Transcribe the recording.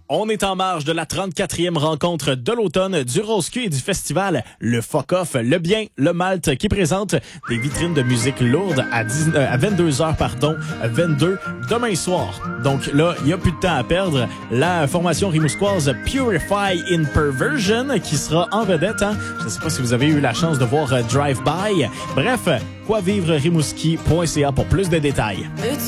On est en marge de la 34e rencontre de l'automne du Rose-Q et du festival Le Fuck Off, le bien, le Malte, qui présente des vitrines de musique lourde à 22h, 22 demain soir. Donc là, il n'y a plus de temps à perdre. La formation rimouskoise Purify in Perversion qui sera en vedette. Je ne sais pas si vous avez eu la chance de voir Drive By. Bref, quoivivre-rimouski.ca pour plus de détails.